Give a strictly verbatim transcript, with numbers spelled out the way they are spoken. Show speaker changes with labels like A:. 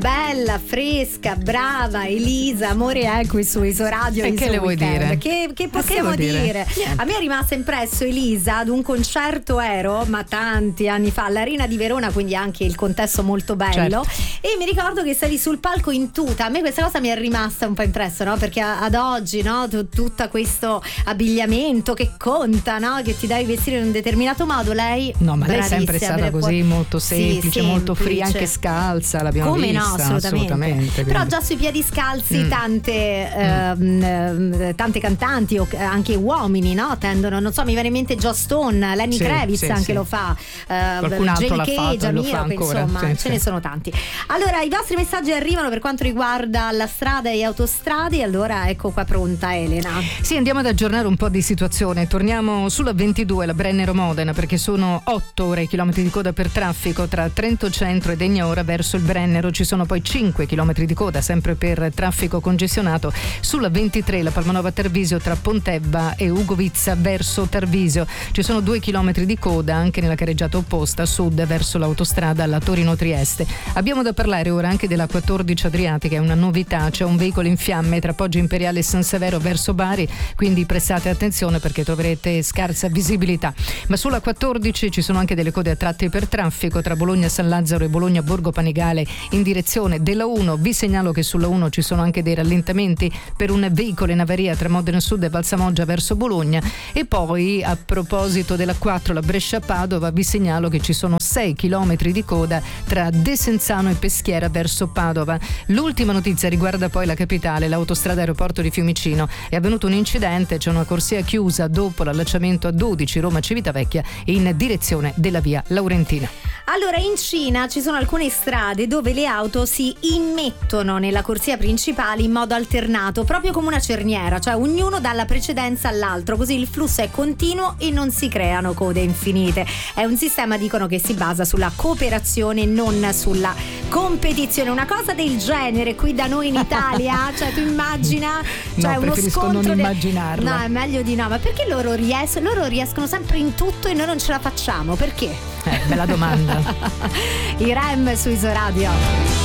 A: bella, fresca, brava Elisa, amore, è qui su Isoradio.
B: E che le vuoi dire?
A: Che, che possiamo
B: che
A: dire?
B: dire?
A: A me è rimasta impresso Elisa ad un concerto ero, ma tanti anni fa, all'Arena di Verona, quindi anche il contesto molto bello.
B: Certo.
A: E mi ricordo che stavi sul palco in tuta. A me questa cosa mi è rimasta un po' impressa, no? Perché ad oggi, no, t- tutto questo abbigliamento che conta, no? Che ti devi vestire in un determinato modo. Lei
B: no, ma lei è sempre stata così, poi... molto semplice, sì, molto free, anche scalza, l'abbiamo
A: come
B: vista.
A: No, assolutamente, assolutamente però già sui piedi scalzi mm. tante mm. Ehm, tante cantanti o anche uomini, no? Tendono, non so, mi viene in mente Joss Stone, Lenny sì, Kravitz sì, anche sì. lo fa, eh,
B: qualcun altro l'ha fatto e lo fa ancora,
A: insomma,
B: sì,
A: ce
B: sì.
A: ne sono tanti. Allora, i vostri messaggi arrivano per quanto riguarda la strada e autostrade, allora ecco qua pronta Elena.
B: Sì, andiamo ad aggiornare un po' di situazione. Torniamo sulla ventidue, la Brennero-Modena, perché sono otto ore i chilometri di coda per traffico tra Trento Centro e Degna Ora verso il Brennero. Ci sono poi cinque chilometri di coda sempre per traffico congestionato sulla ventitré, la Palmanova Tarvisio tra Pontebba e Ugovizza verso Tarvisio. Ci sono due chilometri di coda anche nella carreggiata opposta a sud verso l'autostrada alla Torino-Trieste. Abbiamo da parlare ora anche della quattordici Adriatica, è una novità, c'è un veicolo in fiamme tra Poggio Imperiale e San Severo verso Bari, quindi prestate attenzione perché troverete scarsa visibilità. Ma sulla quattordici ci sono anche delle code a tratti per traffico tra Bologna San Lazzaro e Bologna Borgo Panigale in direzione della uno. Vi segnalo che sulla uno ci sono anche dei rallentamenti per un veicolo in avaria tra Modena Sud e Valsamoggia verso Bologna. E poi, a proposito della quattro, la Brescia-Padova, vi segnalo che ci sono sei chilometri di coda tra Desenzano e Peschiera verso Padova. L'ultima notizia riguarda poi la capitale, l'autostrada aeroporto di Fiumicino. È avvenuto un incidente, c'è una corsia chiusa dopo l'allacciamento a dodici Roma-Civitavecchia in direzione della via Laurentina.
A: Allora, in Cina ci sono alcune strade dove le auto si immettono nella corsia principale in modo alternato, proprio come una cerniera, cioè ognuno dà la precedenza all'altro, così il flusso è continuo e non si creano code infinite. È un sistema, dicono, che si basa sulla cooperazione, non sulla competizione. Una cosa del genere qui da noi in Italia, cioè tu immagina, cioè
B: no,
A: uno
B: preferisco
A: scontro
B: non
A: de...
B: immaginarlo.
A: No, è meglio di no, ma perché loro, ries- loro riescono sempre in tutto e noi non ce la facciamo? Perché?
B: Eh, bella domanda.
A: I Rem su Isoradio.